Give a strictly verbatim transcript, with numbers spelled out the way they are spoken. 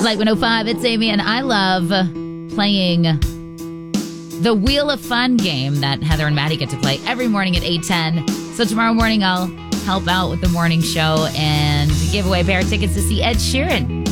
Light one oh five, it's Amy, and I love playing the Wheel of Fun game that Heather and Maddie get to play every morning at eight ten. So tomorrow morning, I'll help out with the morning show and give away a pair of tickets to see Ed Sheeran.